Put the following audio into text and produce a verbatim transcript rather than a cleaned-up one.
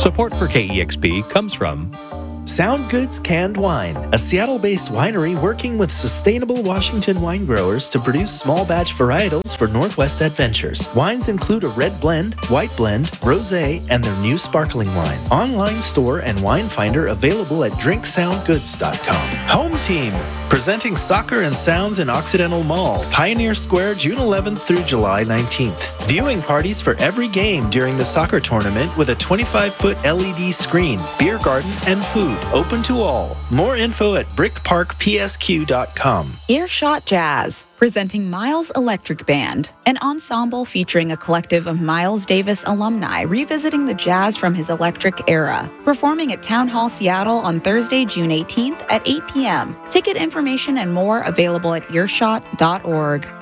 Support for K E X P comes from Sound Goods Canned Wine, a Seattle-based winery working with sustainable Washington wine growers to produce small batch varietals for Northwest Adventures. Wines include a red blend, white blend, rosé, and their new sparkling wine. Online store and wine finder available at drink sound goods dot com. Home Team, presenting Soccer and Sounds in Occidental Mall, Pioneer Square, June eleventh through July nineteenth. Viewing parties for every game during the soccer tournament with a twenty-five foot L E D screen, beer garden, and food. Open to all. More info at brick park p s q dot com. Earshot Jazz, presenting Miles Electric Band, an ensemble featuring a collective of Miles Davis alumni revisiting the jazz from his electric era. Performing at Town Hall Seattle on Thursday, June eighteenth at eight p.m. Ticket information and more available at earshot dot org.